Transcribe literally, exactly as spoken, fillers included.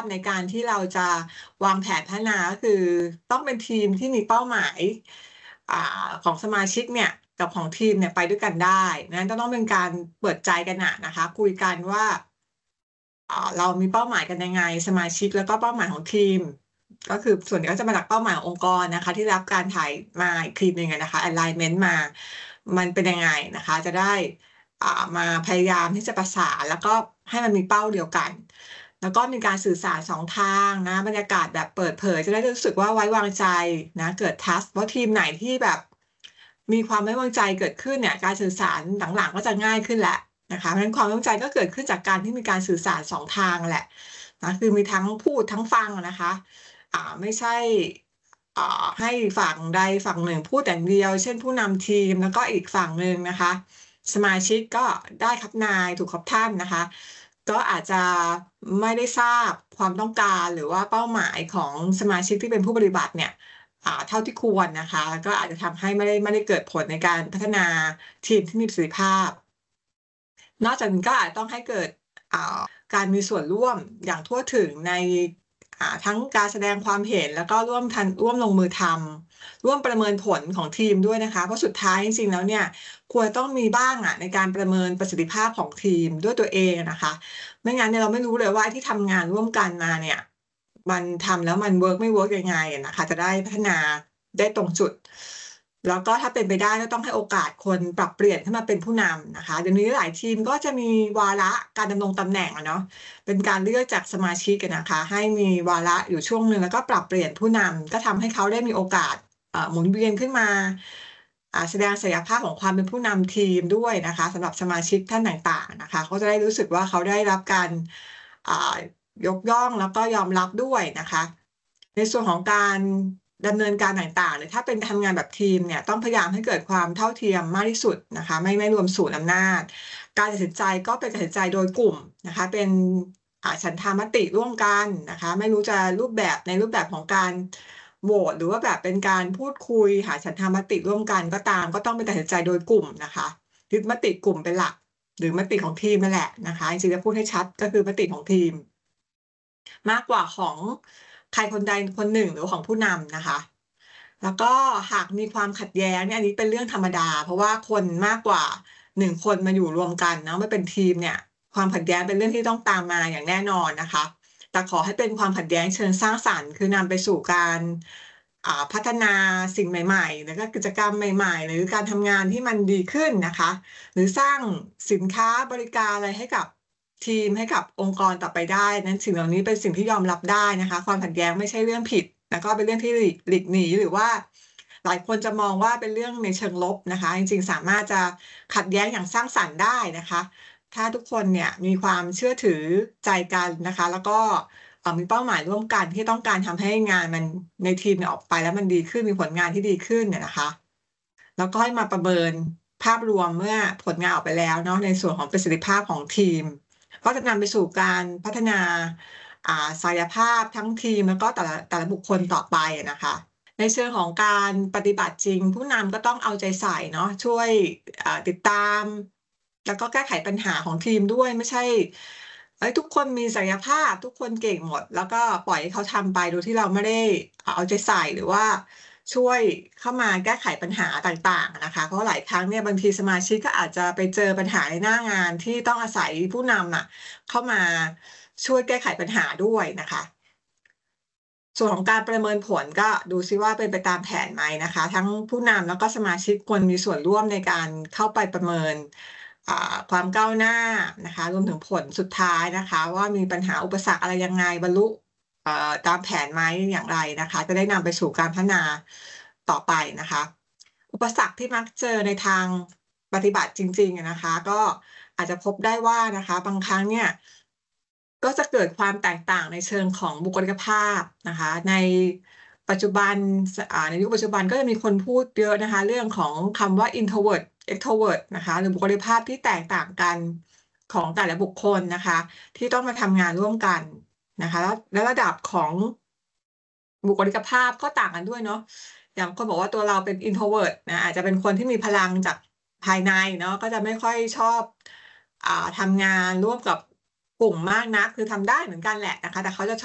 ในการที่เราจะวางแผนพัฒนา ก็คือต้องเป็นทีมที่มีเป้าหมาย อ่า ของสมาชิกเนี่ยกับของทีมเนี่ยไปด้วยกันได้นั้นจะต้องเป็นการเปิดใจกันอะนะคะ คุยกันว่า อ่า เรามีเป้าหมายกันยังไง สมาชิกแล้วก็เป้าหมายของทีม ก็คือส่วนใหญ่ก็จะมาจากเป้าหมายขององค์กรนะคะ ที่รับการถ่ายมาอีกทีหนึ่งอะนะคะ alignment มา มันเป็นยังไงนะคะ จะได้ อ่า มาพยายามที่จะประสานแล้วก็ให้มันมีเป้าเดียวกัน แล้วก็มีการสื่อสาร สอง ทางนะ บรรยากาศแบบเปิดเผย จะได้รู้สึกว่าไว้วางใจนะ เกิด trust เพราะทีมไหนที่แบบมีความไว้วางใจเกิดขึ้นเนี่ย การสื่อสารหลัง ๆ ก็จะง่ายขึ้นแล้วนะคะ เพราะฉะนั้นความไว้วางใจก็เกิดขึ้นจากการที่มีการสื่อสาร สอง ทางแหละนะ คือมีทั้งพูดทั้งฟังอะนะคะ อ่า ไม่ใช่ อ่า ให้ฝั่งใดฝั่งหนึ่งพูดอย่างเดียว เช่น ผู้นำทีม แล้วก็อีกฝั่งหนึ่งนะคะ สมาชิกก็ได้ครับนาย ถูกครับท่านนะคะ ก็อาจจะไม่ได้ทราบความต้องการ หรือว่าเป้าหมายของสมาชิกที่เป็นผู้ปฏิบัติเนี่ย อ่า เท่าที่ควรนะคะ ก็อาจจะทำให้ไม่ได้ ไม่ได้เกิดผลในการพัฒนาทีมที่มีประสิทธิภาพ นอกจากนี้ก็อาจต้องให้เกิด อ่า การมีส่วนร่วมอย่างทั่วถึงใน อ่า ทั้งการแสดงความเห็น แล้วก็ร่วมทัน ร่วมลงมือทำ ร่วมประเมินผลของทีมด้วยนะคะ เพราะสุดท้ายจริง ๆ แล้วเนี่ย ควรต้องมีบ้างอะในการประเมินประสิทธิภาพของทีมด้วยตัวเองอะนะคะ ไม่งั้นเนี่ยเราไม่รู้เลยว่าไอ้ที่ทำงานร่วมกันมาเนี่ย มันทำแล้วมันเวิร์กไม่เวิร์กยังไงอะนะคะ จะได้พัฒนาได้ตรงจุด แล้วก็ถ้าเป็นไปได้ก็ต้องให้โอกาสคนปรับเปลี่ยนขึ้นมาเป็นผู้นำนะคะ เดี๋ยวนี้หลายทีมก็จะมีวาระการดำรงตำแหน่งอะเนาะ เป็นการเลือกจากสมาชิกอะนะคะ ให้มีวาระอยู่ช่วงหนึ่ง แล้วก็ปรับเปลี่ยนผู้นำ ก็ทำให้เขาได้มีโอกาส อ่า หมุนเวียนขึ้นมา อ่า แสดงศักยภาพของความเป็นผู้นำทีมด้วยนะคะ สำหรับสมาชิกท่านต่าง ๆ นะคะ เขาจะได้รู้สึกว่าเขาได้รับการ อ่า ยกย่องแล้วก็ยอมรับด้วยนะคะ ในส่วนของการดำเนินการต่าง ๆ เนี่ย ถ้าเป็นทำงานแบบทีมเนี่ย ต้องพยายามให้เกิดความเท่าเทียมมากที่สุดนะคะ ไม่ ไม่รวมศูนย์อำนาจ การตัดสินใจก็เป็นตัดสินใจโดยกลุ่มนะคะ เป็น อ่า ฉันทามติร่วมกันนะคะ ไม่รู้จะรูปแบบ ในรูปแบบของการโหวต หรือว่าแบบเป็นการพูดคุยหาฉันทามติร่วมกันก็ตาม ก็ต้องเป็นตัดสินใจโดยกลุ่มนะคะ ยึดมติกลุ่มเป็นหลัก หรือมติของทีมนั่นแหละนะคะ จริง ๆ แล้วพูดให้ชัด ก็คือมติของทีม มากกว่าของใครคนใดคนหนึ่ง หรือของผู้นำนะคะ แล้วก็หากมีความขัดแย้งเนี่ย อันนี้เป็นเรื่องธรรมดา เพราะว่าคนมากกว่า หนึ่ง คนมาอยู่รวมกันเนาะ มาเป็นทีมเนี่ย ความขัดแย้งเป็นเรื่องที่ต้องตามมาอย่างแน่นอนนะคะ แต่ขอให้เป็นความขัดแย้งเชิงสร้างสรรค์ คือนำไปสู่การ อ่า พัฒนาสิ่งใหม่ ๆ แล้วก็กิจกรรมใหม่ ๆ หรือการทำงานที่มันดีขึ้นนะคะ หรือสร้างสินค้าบริการอะไรให้กับทีม ให้กับองค์กรต่อไปได้ นั้นสิ่งเหล่านี้เป็นสิ่งที่ยอมรับได้นะคะ ความขัดแย้งไม่ใช่เรื่องผิด แล้วก็เป็นเรื่องที่หลีก หลีกหนี หรือว่าหลายคนจะมองว่าเป็นเรื่องในเชิงลบนะคะ จริง ๆ สามารถจะขัดแย้งอย่างสร้างสรรค์ได้นะคะ ถ้าทุกคนเนี่ยมีความเชื่อถือใจกันนะคะ แล้วก็ เอ่อ มีเป้าหมายร่วมกันที่ต้องการทำให้งานมัน ในทีมเนี่ยออกไปแล้วมันดีขึ้น มีผลงานที่ดีขึ้นอะนะคะ แล้วก็ให้มาประเมินภาพรวมเมื่อผลงานออกไปแล้วเนาะ ในส่วนของประสิทธิภาพของทีม ก็จะนำไปสู่การพัฒนา อ่า ศักยภาพทั้งทีม แล้วก็แต่ละ แต่ละบุคคลต่อไปอะนะคะ ในเชิงของการปฏิบัติจริง ผู้นำก็ต้องเอาใจใส่เนาะ ช่วย อ่า ติดตาม แล้วก็แก้ไขปัญหาของทีมด้วย ไม่ใช่ เฮ้ย ทุกคนมีศักยภาพ ทุกคนเก่งหมด แล้วก็ปล่อยให้เขาทำไปโดยที่เราไม่ได้ อ่า เอาใจใส่ หรือว่าช่วยเข้ามาแก้ไขปัญหาต่าง ๆ อะนะคะ เพราะหลายครั้งเนี่ยบางทีสมาชิกก็อาจจะไปเจอปัญหาในหน้างานที่ต้องอาศัยผู้นำอะเข้ามาช่วยแก้ไขปัญหาด้วยนะคะ ส่วนของการประเมินผล ก็ดูซิว่าเป็นไปตามแผนไหมนะคะ ทั้งผู้นำแล้วก็สมาชิกควรมีส่วนร่วมในการเข้าไปประเมิน อ่า ความก้าวหน้านะคะ รวมถึงผลสุดท้ายนะคะว่ามีปัญหาอุปสรรคอะไรยังไง บรรลุ เอ่อ ตามแผนไหม อย่างไรนะคะ จะได้นำไปสู่การพัฒนาต่อไปนะคะ อุปสรรคที่มักเจอในทางปฏิบัติจริง ๆ อะนะคะ ก็อาจจะพบได้ว่านะคะ บางครั้งเนี่ย ก็จะเกิดความแตกต่างในเชิงของบุคลิกภาพนะคะ ในปัจจุบัน ส อ่า ในยุคปัจจุบันก็จะมีคนพูดเยอะนะคะ เรื่องของคำว่า introvert extrovert นะคะ หรือบุคลิกภาพที่แตกต่างกันของแต่ละบุคคลนะคะ ที่ต้องมาทำงานร่วมกันนะคะ แล้ว แล้วระดับของ บุคลิกภาพก็ต่างกันด้วยเนาะ อย่างบางคนบอกว่าตัวเราเป็น introvert นะ อาจจะเป็นคนที่มีพลังจากภายในเนาะ ก็จะไม่ค่อยชอบ อ่า ทำงานร่วมกับกลุ่มมากนัก คือทำได้เหมือนกันแหละนะคะ แต่เขาจะชอบ